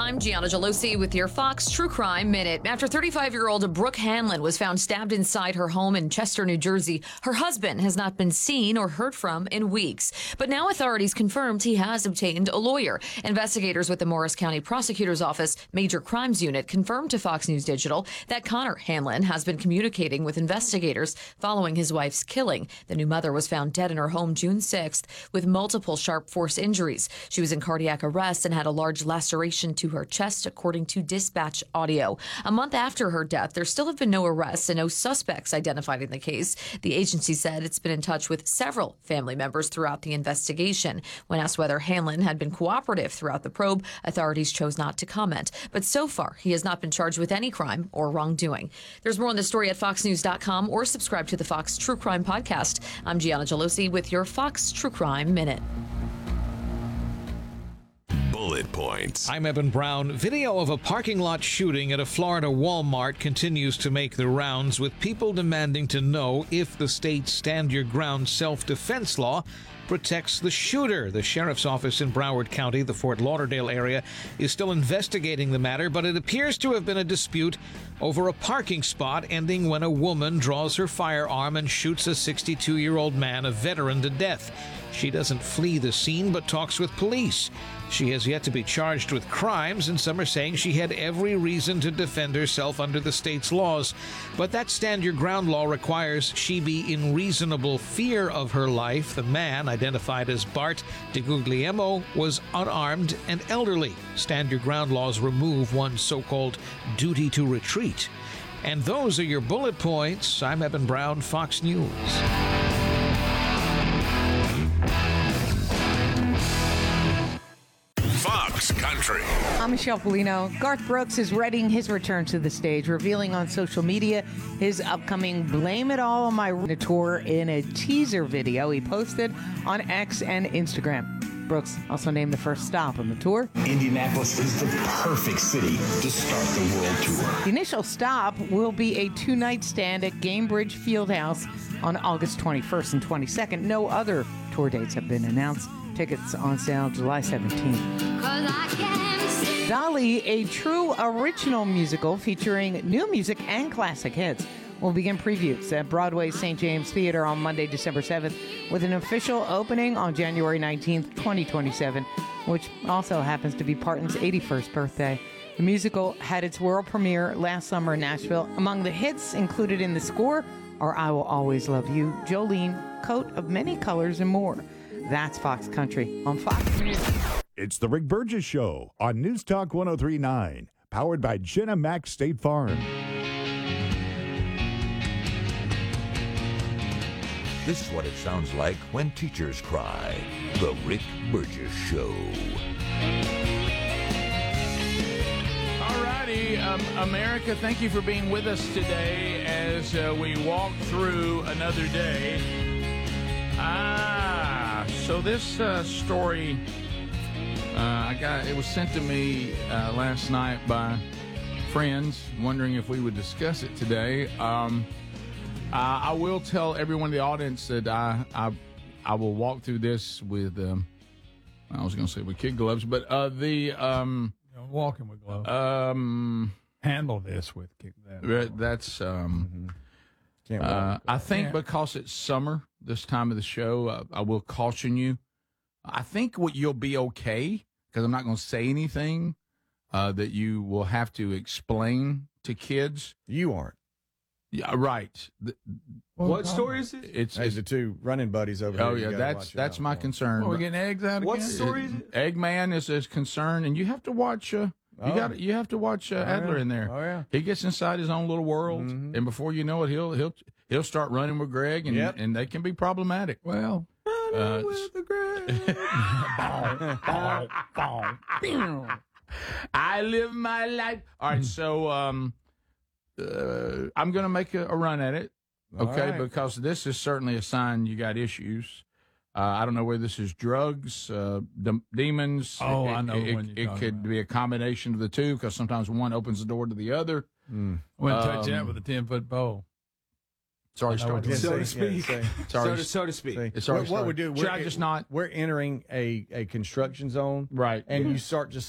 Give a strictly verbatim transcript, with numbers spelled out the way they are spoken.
I'm Gianna Gelosi with your Fox True Crime Minute. After thirty-five-year-old Brooke Hanlon was found stabbed inside her home in Chester, New Jersey, her husband has not been seen or heard from in weeks. But now authorities confirmed he has obtained a lawyer. Investigators with the Morris County Prosecutor's Office Major Crimes Unit confirmed to Fox News Digital that Connor Hanlon has been communicating with investigators following his wife's killing. The new mother was found dead in her home June sixth with multiple sharp force injuries. She was in cardiac arrest and had a large laceration to her chest, according to dispatch audio. A month after her death, there still have been no arrests and no suspects identified in the case. The agency said it's been in touch with several family members throughout the investigation. When asked whether Hanlon had been cooperative throughout the probe, authorities chose not to comment. But so far, he has not been charged with any crime or wrongdoing. There's more on the story at fox news dot com or subscribe to the Fox True Crime Podcast. I'm Gianna Gelosi with your Fox True Crime Minute. Bullet points. I'm Evan Brown. Video of a parking lot shooting at a Florida Walmart continues to make the rounds, with people demanding to know if the state's Stand Your Ground self-defense law protects the shooter. The sheriff's office in Broward County, the Fort Lauderdale area, is still investigating the matter, but it appears to have been a dispute over a parking spot ending when a woman draws her firearm and shoots a sixty-two-year-old man, a veteran, to death. She doesn't flee the scene but talks with police. She has yet to be charged with crimes, and some are saying she had every reason to defend herself under the state's laws. But that Stand Your Ground law requires she be in reasonable fear of her life. The man, identified as Bart DeGuglielmo, was unarmed and elderly. Stand Your Ground laws remove one's so-called duty to retreat. And those are your bullet points. I'm Evan Brown, Fox News. Fox Country. I'm Michelle Polino. Garth Brooks is readying his return to the stage, revealing on social media his upcoming Blame It All on My tour in a teaser video he posted on X and Instagram. Brooks also named the first stop on the tour. Indianapolis is the perfect city to start the world tour. The initial stop will be a two-night stand at Gainbridge Fieldhouse on August twenty-first and twenty-second. No other tour dates have been announced. Tickets on sale July seventeenth. Dolly, a true original musical featuring new music and classic hits, will begin previews at Broadway's Saint James Theater on Monday, December seventh, with an official opening on January nineteenth, twenty twenty-seven, which also happens to be Parton's eighty-first birthday. The musical had its world premiere last summer in Nashville. Among the hits included in the score are I Will Always Love You, Jolene, Coat of Many Colors, and more. That's Fox Country on Fox News. It's the Rick Burgess Show on News Talk one oh three point nine, powered by Jenna Mack State Farm. This is what it sounds like when teachers cry. The Rick Burgess Show. All righty, um, America, thank you for being with us today as uh, we walk through another day. Ah, so this uh, story, uh, I got it was sent to me uh, last night by friends, wondering if we would discuss it today. Um, I, I will tell everyone in the audience that I I, I will walk through this with um, I was going to say with kid gloves, but uh, the um, you know, walking with gloves. Um, handle this with kid gloves. That's um. Mm-hmm. Uh, I think because it's summer, this time of the show, uh, I will caution you. I think what you'll be okay, because I'm not going to say anything uh, that you will have to explain to kids. You aren't. Yeah, right. The, well, what story is it? It's, it's the two running buddies over oh, here. Oh, yeah, that's that's my concern. Well, we're getting eggs out again? What story is it? Eggman is his concern, and you have to watch... Uh, You oh. got you have to watch uh, oh, Adler yeah. in there. Oh yeah, he gets inside his own little world, mm-hmm. and before you know it, he'll he'll he'll start running with Greg, and yep. and they can be problematic. Well, uh, with the Greg. I live my life. All right, so um, uh, I'm going to make a, a run at it, okay? Right. Because this is certainly a sign you got issues. Uh, I don't know whether this is drugs, uh, de- demons. Oh, it, I know It, when it, you're it could about. be a combination of the two, because sometimes one opens the door to the other. Mm. Wouldn't Um, touch that with a ten-foot pole. It's already I know started. what So you're to saying. speak. It's so, already, to, so to speak. It's already what, what we started. do? Should we're, I just not? We're entering a, a construction zone, Right. and you start just